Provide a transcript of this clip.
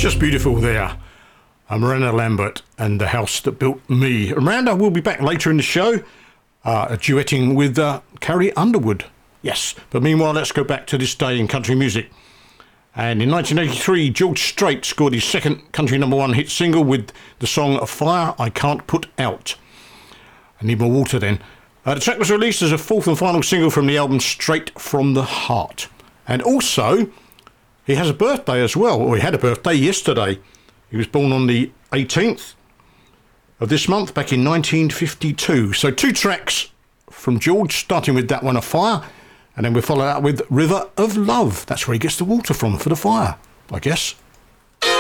Just beautiful there. Miranda Lambert and The House That Built Me. Miranda will be back later in the show, duetting with Carrie Underwood. Yes, but meanwhile, let's go back to this day in country music. And in 1983, George Strait scored his second country number one hit single with the song A Fire I Can't Put Out. I need more water then. The track was released as a fourth and final single from the album Straight from the Heart. And also, he has a birthday as well, or he had a birthday yesterday. He was born on the 18th of this month, back in 1952. So 2 tracks from George, starting with that one, A Fire, and then we'll follow that with River of Love. That's where he gets the water from for the fire, I guess.